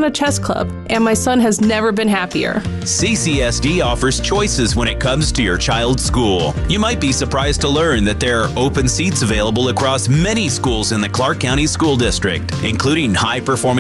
on a chess club, and my son has never been happier. CCSD offers choices when it comes to your child's school. You might be surprised to learn that there are open seats available across many schools in the Clark County School District, including high-performing